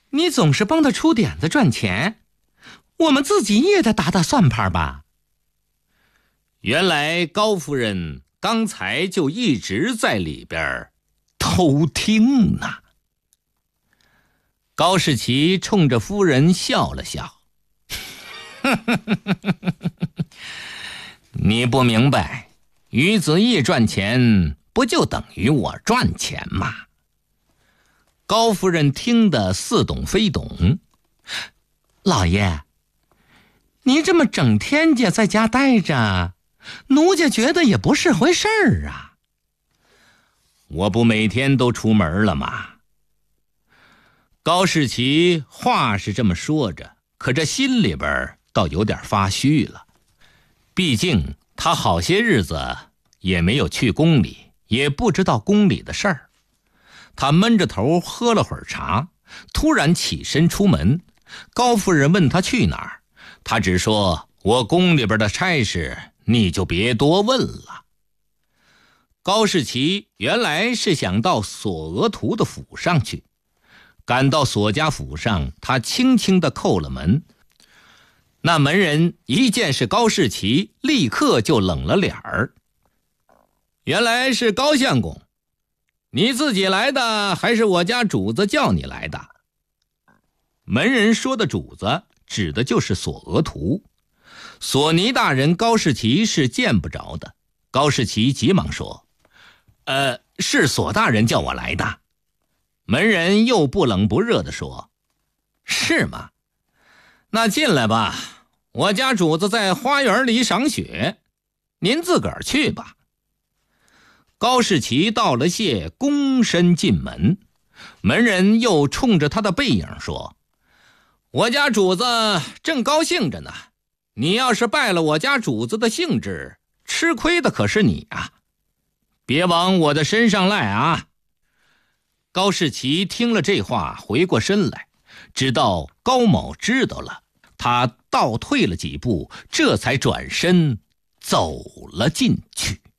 你总是帮他出点子赚钱，我们自己也得打打算盘吧。 原来高夫人刚才就一直在里边偷听呢。高士奇冲着夫人笑了笑，你不明白，于子义赚钱不就等于我赚钱吗？高夫人听得似懂非懂。 老爷，你这么整天家在家待着，奴家觉得也不是回事儿啊。 我不每天都出门了吗？高士奇话是这么说着，可这心里边倒有点发虚了。毕竟他好些日子也没有去宫里，也不知道宫里的事儿。他闷着头喝了会儿茶，突然起身出门。高夫人问他去哪儿，他只说我宫里边的差事你就别多问了。高士奇原来是想到索额图的府上去，赶到索家府上，他轻轻地叩了门。那门人一见是高士奇，立刻就冷了脸儿。原来是高相公，你自己来的还是我家主子叫你来的？门人说的主子指的就是索额图。索尼大人高士奇是见不着的。高士奇急忙说，是索大人叫我来的。门人又不冷不热地说，是吗？那进来吧，我家主子在花园里赏雪，您自个儿去吧。高士奇道了谢，躬身进门。门人又冲着他的背影说，我家主子正高兴着呢，你要是败了我家主子的兴致，吃亏的可是你啊，别往我的身上赖啊。高士奇听了这话，回过身来，知道高某知道了，他倒退了几步，这才转身走了进去。